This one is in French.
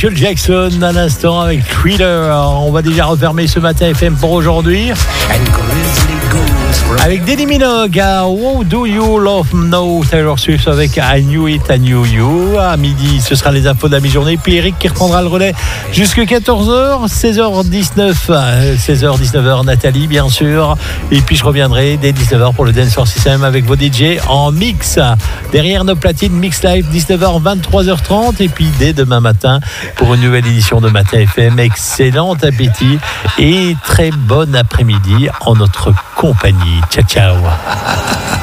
Michael Jackson à l'instant avec Thriller. On va déjà refermer ce matin FM pour aujourd'hui. Avec Denis Minogue à Who Do You Love Now, Taylor Swift avec I Knew It, I Knew You. À midi, ce sera les infos de la mi-journée. Puis Eric qui reprendra le relais jusqu'à 14h, 16h19h, Nathalie bien sûr. Et puis je reviendrai dès 19h pour le Dancehall System avec vos DJ en mix. Derrière nos platines, Mix Live, 19h, 23h30. Et puis dès demain matin pour une nouvelle édition de Matin FM. Excellent appétit et très bon après-midi en notre compagnie. Ciao, ciao.